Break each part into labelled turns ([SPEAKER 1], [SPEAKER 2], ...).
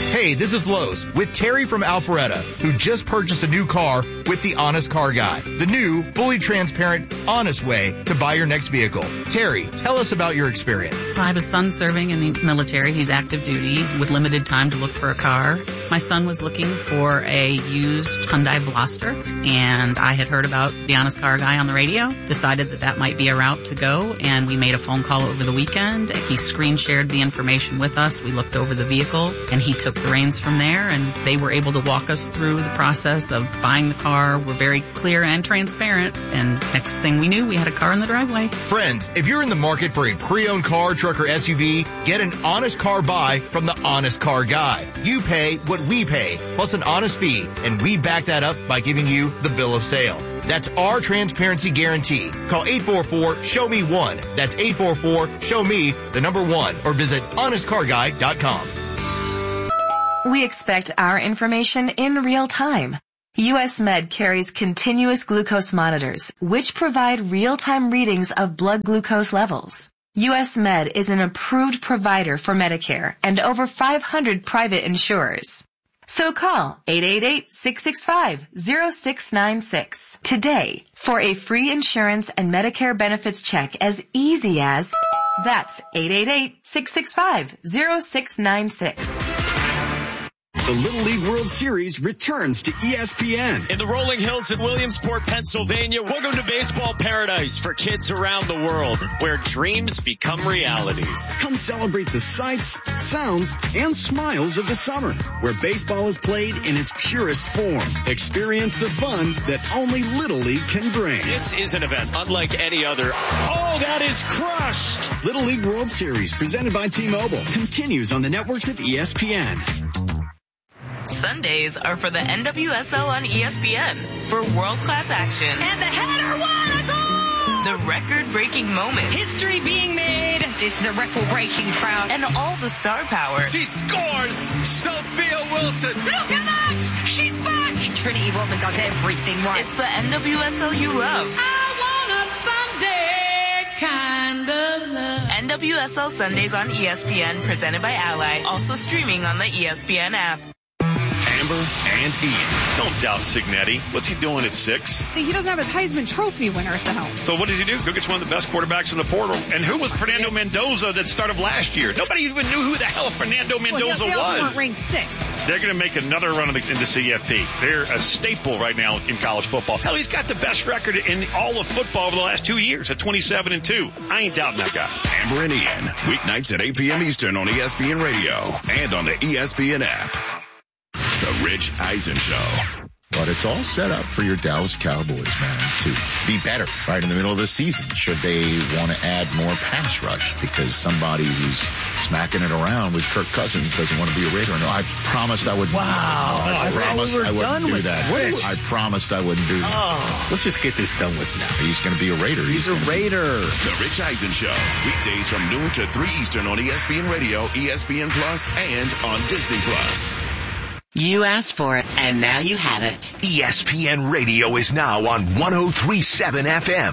[SPEAKER 1] Hey, this is Lowe's with Terry from Alpharetta, who just purchased a new car with the Honest Car Guy, the new, fully transparent, honest way to buy your next vehicle. Terry, tell us about your experience.
[SPEAKER 2] I have a son serving in the military. He's active duty with limited time to look for a car. My son was looking for a used Hyundai Veloster, and I had heard about the Honest Car Guy on the radio, decided that might be a route to go, and we made a phone call over the weekend. He screen shared the information with us. We looked over the vehicle, and he took the reins from there, and they were able to walk us through the process of buying the car. We're very clear and transparent, and next thing we knew, we had a car in the driveway.
[SPEAKER 1] Friends, if you're in the market for a pre-owned car, truck, or SUV, get an honest car buy from the Honest Car Guy. You pay what we pay, plus an honest fee, and we back that up by giving you the bill of sale. That's our transparency guarantee. Call 844-SHOW-ME-1. That's 844-SHOW-ME-1, or visit honestcarguy.com.
[SPEAKER 3] We expect our information in real time. US Med carries continuous glucose monitors, which provide real-time readings of blood glucose levels. US Med is an approved provider for Medicare and over 500 private insurers. So call 888-665-0696 today for a free insurance and Medicare benefits check as easy as, that's 888-665-0696.
[SPEAKER 4] The Little League World Series returns to ESPN.
[SPEAKER 5] In the rolling hills in Williamsport, Pennsylvania, welcome to baseball paradise for kids around the world, where dreams become realities.
[SPEAKER 4] Come celebrate the sights, sounds, and smiles of the summer, where baseball is played in its purest form. Experience the fun that only Little League can bring.
[SPEAKER 5] This is an event unlike any other. Oh, that is crushed!
[SPEAKER 4] Little League World Series, presented by T-Mobile, continues on the networks of ESPN.
[SPEAKER 6] Sundays are for the NWSL on ESPN for world-class action.
[SPEAKER 7] And the header, what a goal!
[SPEAKER 6] The record-breaking moments.
[SPEAKER 7] History being made. This is a record-breaking crowd.
[SPEAKER 6] And all the star power.
[SPEAKER 5] She scores! Sophia Wilson!
[SPEAKER 7] Look at that! She's back! Trinity Rodman does everything right.
[SPEAKER 6] It's the NWSL you love.
[SPEAKER 7] I want a Sunday kind of love.
[SPEAKER 6] NWSL Sundays on ESPN, presented by Ally. Also streaming on the ESPN app.
[SPEAKER 5] Amber and Ian. Don't doubt Signetti. What's he doing at 6?
[SPEAKER 8] He doesn't have his Heisman Trophy winner at the helm.
[SPEAKER 5] So what does he do? Go get one of the best quarterbacks in the portal. And who was Fernando Mendoza that started last year? Nobody even knew who the hell Fernando Mendoza
[SPEAKER 8] they also
[SPEAKER 5] was.
[SPEAKER 8] weren't ranked 6th.
[SPEAKER 5] They're going to make another run in the CFP. They're a staple right now in college football. Hell, he's got the best record in all of football over the last 2 years at 27-2. I ain't doubting that guy.
[SPEAKER 9] Amber and Ian, weeknights at 8 p.m. Eastern on ESPN Radio and on the ESPN app. The Rich Eisen Show.
[SPEAKER 10] But it's all set up for your Dallas Cowboys, man, to be better right in the middle of the season. Should they want to add more pass rush because somebody who's smacking it around with Kirk Cousins doesn't want to be a Raider? No, I promised I wouldn't.
[SPEAKER 11] Wow.
[SPEAKER 10] I promised I wouldn't do that. I promised I wouldn't do that.
[SPEAKER 11] Oh. Let's just get this done with now.
[SPEAKER 10] He's going to be a Raider.
[SPEAKER 11] He's a Raider.
[SPEAKER 9] The Rich Eisen Show. Weekdays from noon to 3 Eastern on ESPN Radio, ESPN Plus, and on Disney Plus.
[SPEAKER 12] You asked for it, and now you have it.
[SPEAKER 13] ESPN Radio is now on 103.7 FM.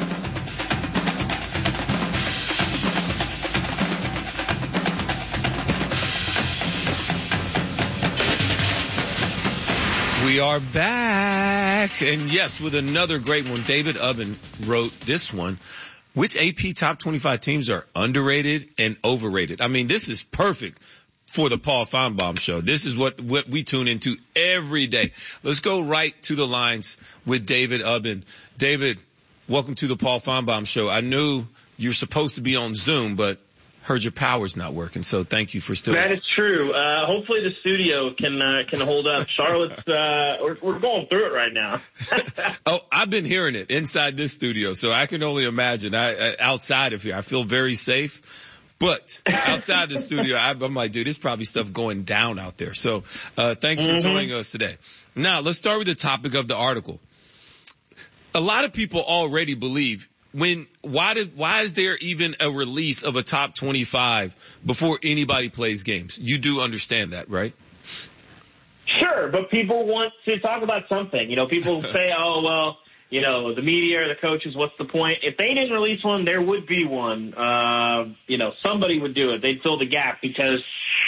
[SPEAKER 14] We are back, and yes, with another great one. David Ubben wrote this one. Which AP top 25 teams are underrated and overrated? I mean, this is perfect for the Paul Feinbaum Show. This is what we tune into every day. Let's go right to the lines with David Ubben. David, welcome to the Paul Feinbaum Show. I knew you're supposed to be on Zoom, but heard your power's not working, so thank you for still.
[SPEAKER 15] That is true. Hopefully the studio can hold up. Charlotte's, we're going through it right now.
[SPEAKER 14] Oh, I've been hearing it inside this studio, so I can only imagine. Outside of here, I feel very safe. But outside the studio, I'm like, dude, there's probably stuff going down out there. So thanks for joining us today. Now, let's start with the topic of the article. A lot of people already believe why is there even a release of a top 25 before anybody plays games? You do understand that, right?
[SPEAKER 15] Sure, but people want to talk about something. You know, people say, oh, well, you know, the media or the coaches, what's the point? If they didn't release one, there would be one. You know, somebody would do it. They'd fill the gap because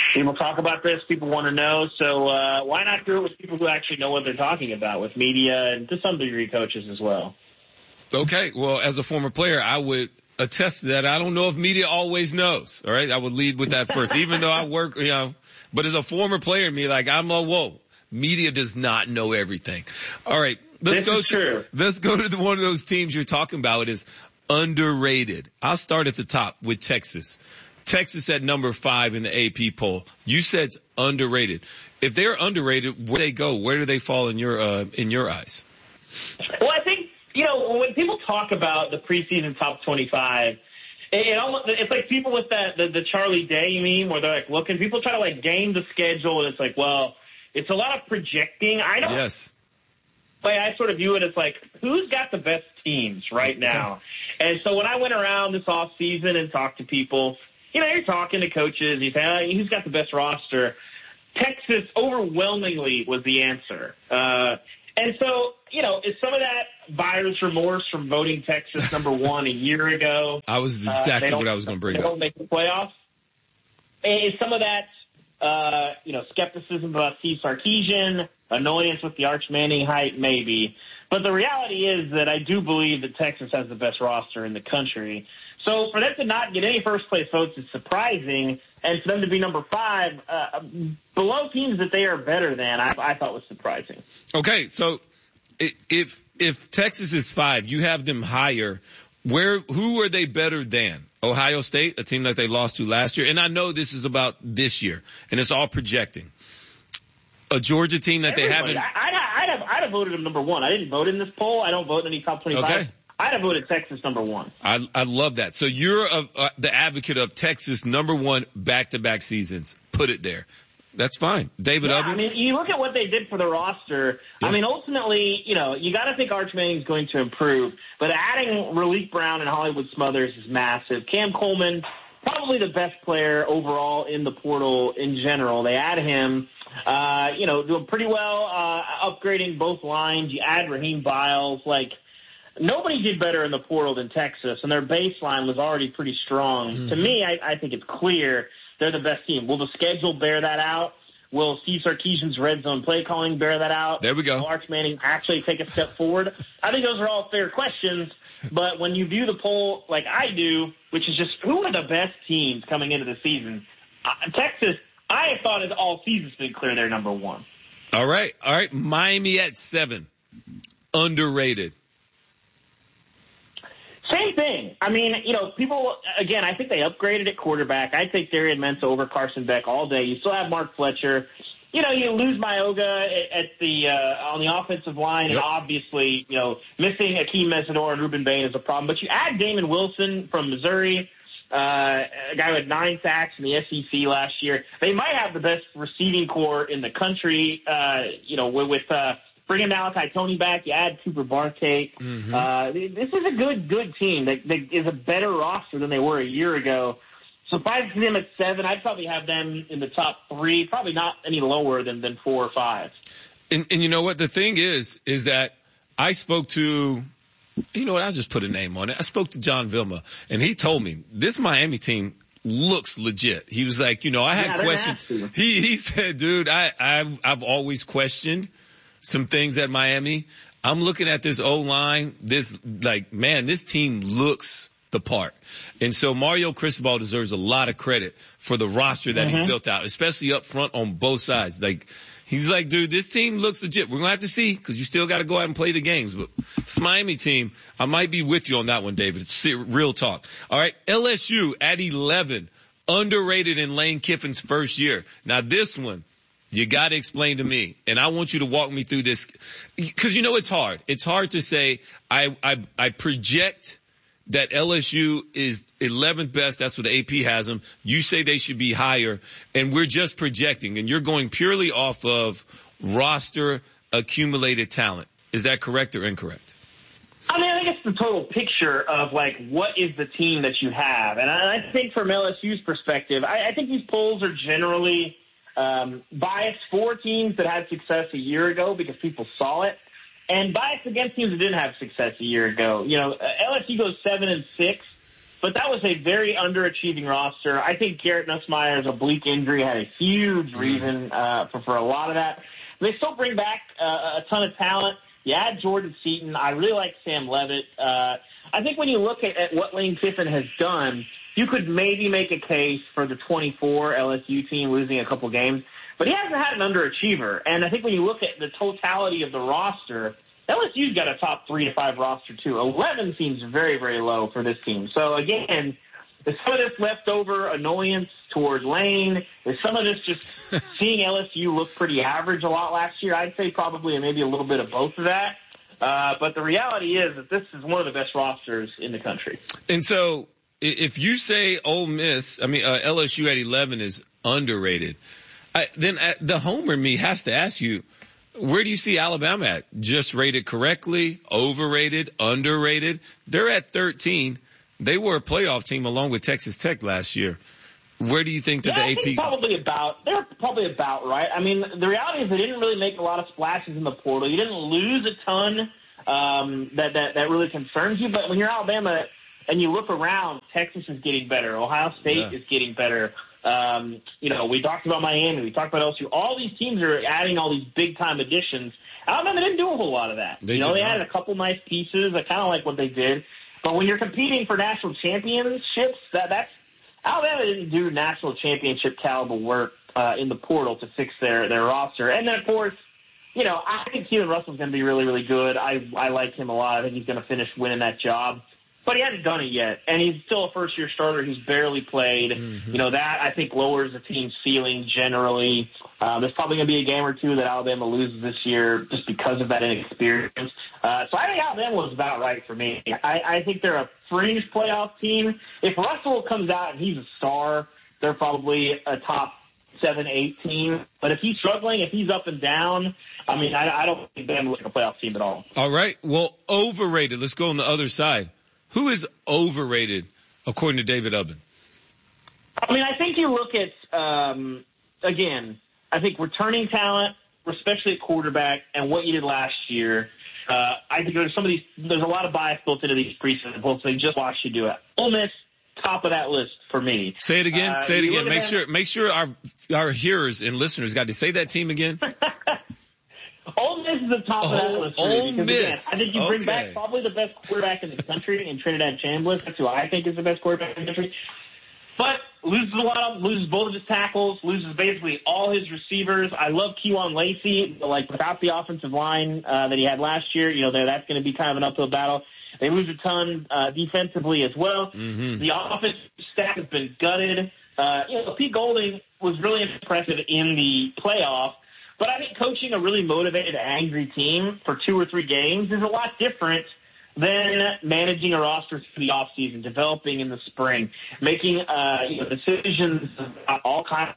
[SPEAKER 15] People talk about this. People want to know. So why not do it with people who actually know what they're talking about, with media and to some degree coaches as well?
[SPEAKER 14] Okay. Well, as a former player, I would attest to that. I don't know if media always knows. All right. I would lead with that first, even though I work, but as a former player, I'm like, whoa, media does not know everything. All right. Let's go to one of those teams you're talking about is underrated. I'll start at the top with Texas. Texas at number 5 in the AP poll. You said underrated. If they're underrated, where do they go? Where do they fall in your eyes?
[SPEAKER 15] Well, I think, when people talk about the preseason top 25, it's like people with the Charlie Day meme where they're like looking, people try to like game the schedule and it's like, well, it's a lot of projecting.
[SPEAKER 14] Yes.
[SPEAKER 15] The way I sort of view it, it's like, who's got the best teams right now? And so when I went around this off season and talked to people, you're talking to coaches, you say, who's got the best roster? Texas overwhelmingly was the answer. And so, is some of that buyer's remorse from voting Texas number 1 a year ago?
[SPEAKER 14] I was exactly what I was going to bring up.
[SPEAKER 15] They don't make the playoffs. Is some of that, skepticism about Steve Sarkisian, annoyance with the Arch Manning hype? Maybe. But the reality is that I do believe that Texas has the best roster in the country. So for them to not get any first-place votes is surprising, and for them to be number 5, below teams that they are better than, I thought was surprising.
[SPEAKER 14] Okay, so if Texas is 5, you have them higher. Who are they better than? Ohio State, a team that they lost to last year, and I know this is about this year, and it's all projecting. A Georgia team that they haven't.
[SPEAKER 15] I'd have voted them number 1. I didn't vote in this poll. I don't vote in any top 25.
[SPEAKER 14] Okay.
[SPEAKER 15] I'd have voted Texas number 1.
[SPEAKER 14] I love that. So you're the advocate of Texas number 1 back-to-back seasons. Put it there. That's fine. David Ubben?
[SPEAKER 15] I mean, you look at what they did for the roster. Yeah. I mean, ultimately, you got to think Arch Manning is going to improve. But adding Relief Brown and Hollywood Smothers is massive. Cam Coleman, probably the best player overall in the portal in general. They add him. Doing pretty well, upgrading both lines. You add Raheem Biles. Nobody did better in the portal than Texas, and their baseline was already pretty strong. Mm-hmm. To me, I think it's clear they're the best team. Will the schedule bear that out? Will Steve Sarkisian's red zone play calling bear that out?
[SPEAKER 14] There we go.
[SPEAKER 15] Will Arch Manning actually take a step forward? I think those are all fair questions, but when you view the poll like I do, which is just who are the best teams coming into the season, Texas, I have thought all season's been clear they're number 1.
[SPEAKER 14] All right. Miami at 7. Underrated.
[SPEAKER 15] Same thing. I mean, people, again, I think they upgraded at quarterback. I take Darian Mensah over Carson Beck all day. You still have Mark Fletcher. You lose Mayoga at on the offensive line, and obviously, missing Akeem Mesidor and Ruben Bain is a problem. But you add Damon Wilson from Missouri, a guy with 9 sacks in the SEC last year. They might have the best receiving core in the country, with bringing Malachi Tony back, you add Cooper Barcate. Mm-hmm. This is a good team that is a better roster than they were a year ago. So if I see them at 7, I'd probably have them in the top 3, probably not any lower than 4 or 5.
[SPEAKER 14] And you know what? The thing is that I spoke to, I'll just put a name on it. I spoke to John Vilma, and he told me this Miami team looks legit. He was like, I had questions. He said, dude, I've always questioned some things at Miami. I'm looking at this O-line, this team looks the part. And so Mario Cristobal deserves a lot of credit for the roster that he's built out, especially up front on both sides. He's like, dude, this team looks legit. We're going to have to see because you still got to go out and play the games. But this Miami team, I might be with you on that one, David. It's real talk. All right, LSU at 11, underrated in Lane Kiffin's first year. Now this one, you got to explain to me, and I want you to walk me through this because it's hard. It's hard to say I project that LSU is 11th best. That's what the AP has them. You say they should be higher, and we're just projecting, and you're going purely off of roster accumulated talent. Is that correct or incorrect?
[SPEAKER 15] I mean, I think it's the total picture of, what is the team that you have. And I think from LSU's perspective, I think these polls are generally biased for teams that had success a year ago because people saw it, and biased against teams that didn't have success a year ago. LSU goes 7-6. But that was a very underachieving roster. I think Garrett Nussmeier's oblique injury had a huge reason for a lot of that. They still bring back a ton of talent. You add Jordan Seaton. I really like Sam Levitt. I think when you look at what Lane Kiffin has done, you could maybe make a case for the 24 LSU team losing a couple games. But he hasn't had an underachiever. And I think when you look at the totality of the roster, LSU's got a top 3 to 5 roster, too. 11 seems very, very low for this team. So, again, there's some of this leftover annoyance toward Lane. There's some of this just seeing LSU look pretty average a lot last year. I'd say probably maybe a little bit of both of that. But the reality is that this is one of the best rosters in the country.
[SPEAKER 14] And so if you say LSU at 11 is underrated, then the homer in me has to ask you, where do you see Alabama at? Just rated correctly, overrated, underrated? They're at 13. They were a playoff team along with Texas Tech last year. Where do you think that the AP?
[SPEAKER 15] They're probably about right. I mean, the reality is they didn't really make a lot of splashes in the portal. You didn't lose a ton that really concerns you. But when you're Alabama and you look around, Texas is getting better. Ohio State is getting better. We talked about Miami. We talked about LSU. All these teams are adding all these big-time additions. Alabama didn't do a whole lot of that. They added a couple nice pieces. I kind of like what they did. But when you're competing for national championships, that's Alabama didn't do national championship caliber work in the portal to fix their roster. And then, of course, I think Keelan Russell's going to be really, really good. I like him a lot. I think he's going to finish winning that job. But he hasn't done it yet, and he's still a first-year starter who's barely played. Mm-hmm. That, I think, lowers the team's ceiling generally. There's probably going to be a game or two that Alabama loses this year just because of that inexperience. So I think Alabama was about right for me. I think they're a fringe playoff team. If Russell comes out and he's a star, they're probably a top 7-8 team. But if he's struggling, if he's up and down, I don't think Bama looks like a playoff team at all.
[SPEAKER 14] All right. Well, overrated. Let's go on the other side. Who is overrated, according to David Ubben?
[SPEAKER 15] I think you look at, again, I think returning talent, especially at quarterback, and what you did last year. I think there's a lot of bias built into these preseason polls. They just watched you do it. Ole Miss, top of that list for me.
[SPEAKER 14] Say it again. Make sure our hearers and listeners got to say that team again.
[SPEAKER 15] Ole Miss is the top of that list.
[SPEAKER 14] Ole Miss.
[SPEAKER 15] Again, I think you bring back probably the best quarterback in the country in Trinidad Chambliss. That's who I think is the best quarterback in the country. But loses both of his tackles, loses basically all his receivers. I love Kejuan Lacey, but without the offensive line that he had last year, that's going to be kind of an uphill battle. They lose a ton defensively as well. Mm-hmm. The offensive staff has been gutted. Pete Golding was really impressive in the playoff. But I think coaching a really motivated, angry team for 2 or 3 games is a lot different than managing a roster through the offseason, developing in the spring, making decisions about all kinds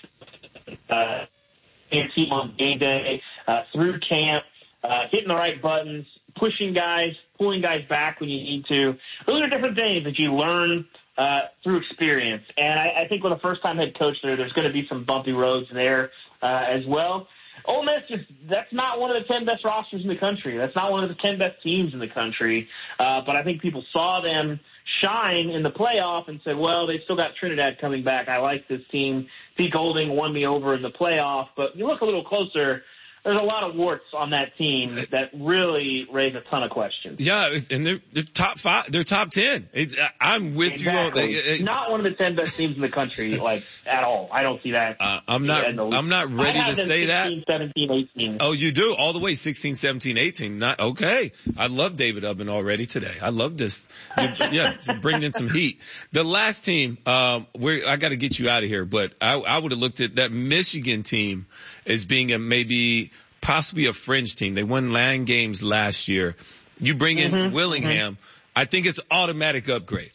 [SPEAKER 15] of team on game day, through camp, hitting the right buttons, pushing guys, pulling guys back when you need to. Those are different things that you learn through experience. And I think with a first-time head coach there's going to be some bumpy roads there as well. Ole Miss, that's not one of the 10 best rosters in the country. That's not one of the 10 best teams in the country. But I think people saw them shine in the playoff and said, well, they still got Trinidad coming back. I like this team. Pete Golding won me over in the playoff. But you look a little closer, there's a lot of warts on that team that really raise a ton of questions.
[SPEAKER 14] Yeah, and they're top 5. They're top 10. I'm with you on that.
[SPEAKER 15] Not one of the 10 best teams in the country, at all. I don't see that.
[SPEAKER 14] I'm not ready to say
[SPEAKER 15] 16,
[SPEAKER 14] that.
[SPEAKER 15] 17, 18.
[SPEAKER 14] Oh, you do? All the way 16, 17, 18. Okay. I love David Ubben already today. I love this. Yeah, bringing in some heat. The last team, I got to get you out of here, but I would have looked at that Michigan team as being possibly a fringe team. They won 9 games last year. You bring in Willingham. I think it's automatic upgrade.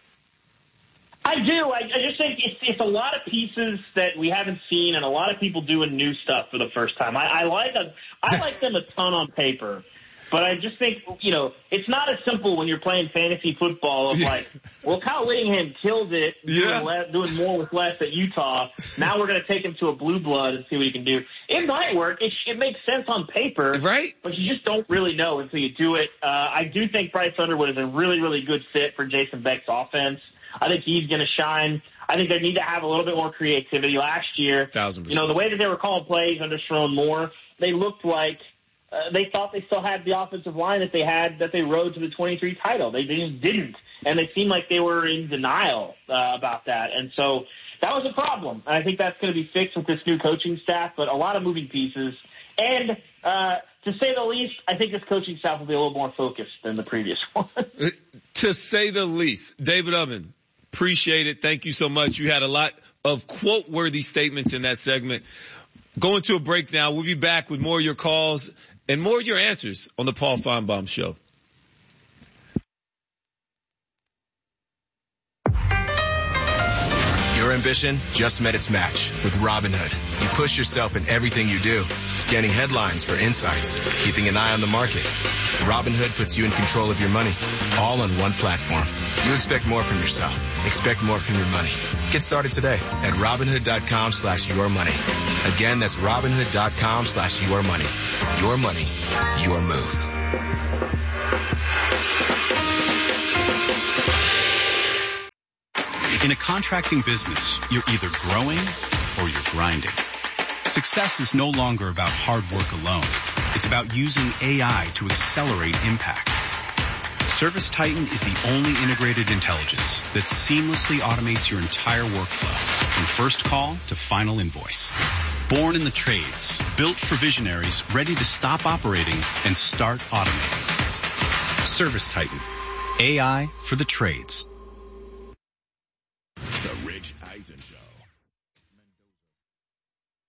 [SPEAKER 15] I do. I just think it's a lot of pieces that we haven't seen and a lot of people doing new stuff for the first time. I like them a ton on paper. But I just think, it's not as simple when you're playing fantasy football of like, well, Kyle Whittingham killed it doing more with less at Utah. Now we're going to take him to a blue blood and see what he can do. It might work. It makes sense on paper.
[SPEAKER 14] Right.
[SPEAKER 15] But you just don't really know until you do it. I do think Bryce Underwood is a really, really good fit for Jason Beck's offense. I think he's going to shine. I think they need to have a little bit more creativity. Last year,
[SPEAKER 14] 1,000%.
[SPEAKER 15] The way that they were calling plays under Sherrone Moore, they looked like they thought they still had the offensive line that they rode to the 23 title. They just didn't. And they seemed like they were in denial about that. And so that was a problem. And I think that's going to be fixed with this new coaching staff, but a lot of moving pieces. And to say the least, I think this coaching staff will be a little more focused than the previous one.
[SPEAKER 14] To say the least. David Ubben, appreciate it. Thank you so much. You had a lot of quote-worthy statements in that segment. Going to a break now. We'll be back with more of your calls and more of your answers on the Paul Feinbaum Show.
[SPEAKER 16] Your ambition just met its match with Robinhood. You push yourself in everything you do, scanning headlines for insights, keeping an eye on the market. Robinhood puts you in control of your money, all on one platform. You expect more from yourself. Expect more from your money. Get started today at Robinhood.com/yourmoney. Again, that's Robinhood.com/yourmoney. Your money, your move.
[SPEAKER 17] In a contracting business, you're either growing or you're grinding. Success is no longer about hard work alone. It's about using AI to accelerate impact. ServiceTitan is the only integrated intelligence that seamlessly automates your entire workflow, from first call to final invoice. Born in the trades, built for visionaries ready to stop operating and start automating. ServiceTitan, AI for the trades.